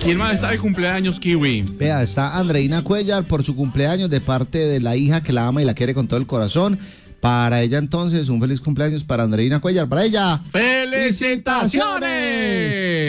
¿Quién más está de cumpleaños, Kiwi? Vea, está Andreina Cuellar por su cumpleaños de parte de la hija que la ama y la quiere con todo el corazón. Para ella entonces, un feliz cumpleaños para Andreina Cuellar. Para ella, ¡Felicitaciones!